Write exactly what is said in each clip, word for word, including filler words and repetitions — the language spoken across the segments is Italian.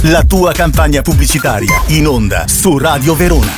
la tua campagna pubblicitaria in onda su Radio Verona.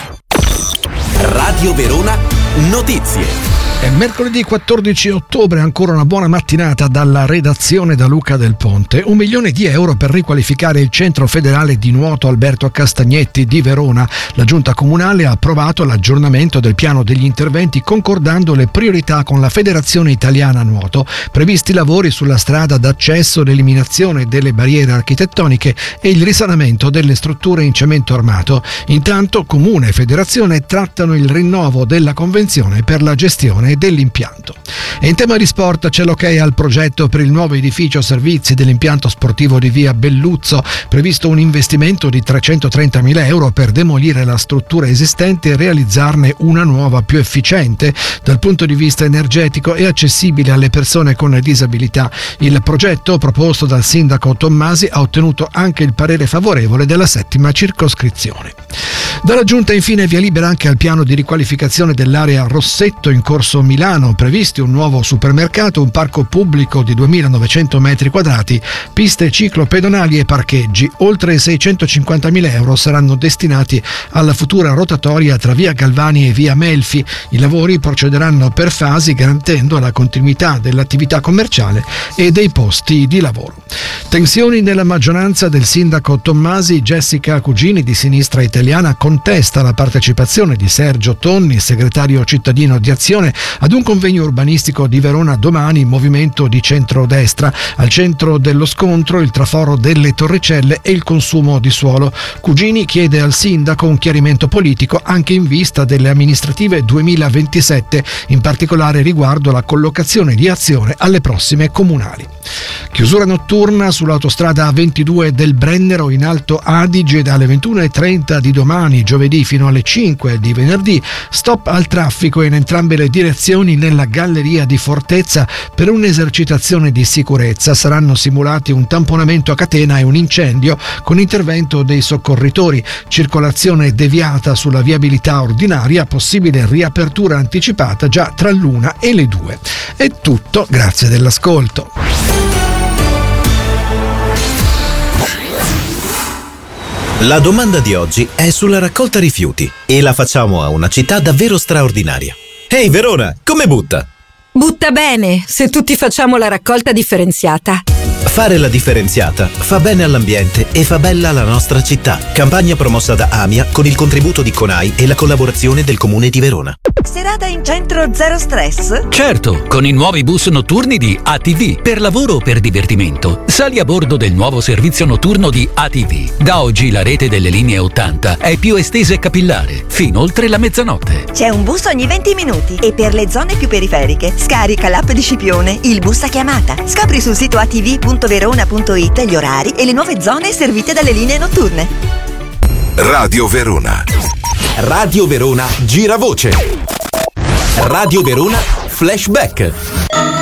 Radio Verona Notizie. È mercoledì quattordici ottobre, ancora una buona mattinata dalla redazione da Luca Del Ponte. Un milione di euro per riqualificare il centro federale di nuoto Alberto Castagnetti di Verona. La giunta comunale ha approvato l'aggiornamento del piano degli interventi concordando le priorità con la Federazione Italiana Nuoto. Previsti lavori sulla strada d'accesso, l'eliminazione delle barriere architettoniche e il risanamento delle strutture in cemento armato. Intanto Comune e Federazione trattano il rinnovo della convenzione per la gestione dell'impianto. E in tema di sport c'è l'ok al progetto per il nuovo edificio servizi dell'impianto sportivo di via Belluzzo, previsto un investimento di trecentotrentamila euro per demolire la struttura esistente e realizzarne una nuova più efficiente dal punto di vista energetico e accessibile alle persone con disabilità. Il progetto proposto dal sindaco Tommasi ha ottenuto anche il parere favorevole della settima circoscrizione. Dalla giunta infine via libera anche al piano di riqualificazione dell'area Rossetto in Corso Milano, previsti un nuovo supermercato, un parco pubblico di duemilanovecento metri quadrati, piste ciclopedonali e parcheggi. Oltre seicentocinquantamila euro saranno destinati alla futura rotatoria tra via Galvani e via Melfi. I lavori procederanno per fasi, garantendo la continuità dell'attività commerciale e dei posti di lavoro. Tensioni nella maggioranza del sindaco Tommasi. Jessica Cugini di Sinistra Italiana contesta la partecipazione di Sergio Tonni, segretario cittadino di Azione, ad un convegno urbanistico di Verona domani, movimento di centrodestra. Al centro dello scontro il traforo delle Torricelle e il consumo di suolo. Cugini chiede al sindaco un chiarimento politico anche in vista delle amministrative duemilaventisette, in particolare riguardo la collocazione di Azione alle prossime comunali. Chiusura notturna sull'autostrada A ventidue del Brennero in Alto Adige dalle ventuno e trenta di domani, giovedì, fino alle cinque di venerdì. Stop al traffico in entrambe le direzioni nella galleria di Fortezza per un'esercitazione di sicurezza. Saranno simulati un tamponamento a catena e un incendio con intervento dei soccorritori. Circolazione deviata sulla viabilità ordinaria, possibile riapertura anticipata già tra l'una e le due. È tutto, grazie dell'ascolto. La domanda di oggi è sulla raccolta rifiuti e la facciamo a una città davvero straordinaria. Ehi Verona, come butta? Butta bene, se tutti facciamo la raccolta differenziata. Fare la differenziata fa bene all'ambiente e fa bella la nostra città. Campagna promossa da AMIA con il contributo di CONAI e la collaborazione del Comune di Verona. Serata in centro zero stress? Certo, con i nuovi bus notturni di A T V. Per lavoro o per divertimento, sali a bordo del nuovo servizio notturno di A T V. Da oggi la rete delle linee ottanta è più estesa e capillare, fino oltre la mezzanotte. C'è un bus ogni venti minuti e per le zone più periferiche scarica l'app di Scipione, il bus a chiamata. Scopri sul sito a t v punto verona punto it gli orari e le nuove zone servite dalle linee notturne. Radio Verona. Radio Verona Giravoce. Radio Verona Flashback.